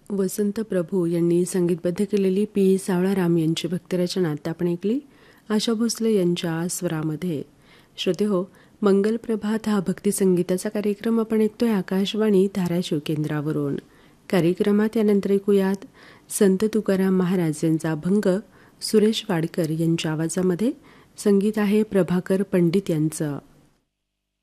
वसंत प्रभू यांनी संगीतबद्ध केलेली पी सावळाराम यांची भक्तिरचना आता आपण ऐकली. आशा भोसले यांच्या स्वरामध्ये. श्रोते हो, मंगल प्रभात हा भक्तिसंगीताचा कार्यक्रम आपण ऐकतोय आकाशवाणी धाराशिव केंद्रावरून. कार्यक्रमात यानंतर ऐकूयात संत तुकाराम महाराज यांचा अभंग सुरेश वाडकर यांच्या आवाजामध्ये. संगीत आहे प्रभाकर पंडित यांचं.